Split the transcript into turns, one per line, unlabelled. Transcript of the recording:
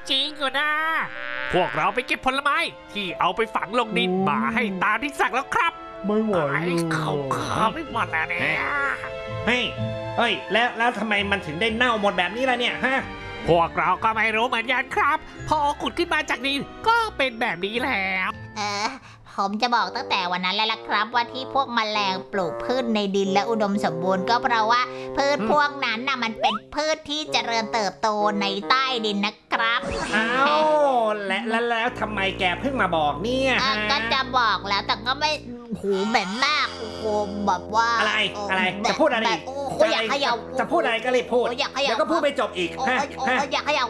ริงๆอยู่นะพวกเราไปเก็บผลไม้ที่เอาไปฝังลงดินมาให้ตามที่สั่งแล้วครับ
ไม่ไหว
ไอ้
เลย
เขาไม่หมดแล้วเนี่ย
เฮ้ยแล้วทำไมมันถึงได้เน่าหมดแบบนี้ล่ะเนี่ยฮะ
พวกเราก็ไม่รู้เหมือนกันครับ พอขุดขึ้นมาจากดินก็เป็นแบบนี้แล้ว
ผมจะบอกตั้งแต่วันนั้นแล้วล่ะครับว่าที่พวกแมลงปลูกพืชในดินและอุดมสมบูรณ์ก็เพราะว่าพืชพวกนั้นน่ะมันเป็นพืชที่เจริญเติบโตในใต้ดินนะครับ
อ้าวแล้วทำไมแกเพิ่งมาบอกเนี่ยฮะ
ก็จะบอกแล้วแต่ก็ไม่หูเหม็นมากโอ้โหแบบว่า
อะไรจะพูดอะไรอีก
โอ้โหอยากเขย่า
จะพูดอะไรก็รีบพูด
อยากเขย่า
เดี๋ยวก็พูดไม่จบอีก
โอ้
ฮะ
ยอยากเขย่า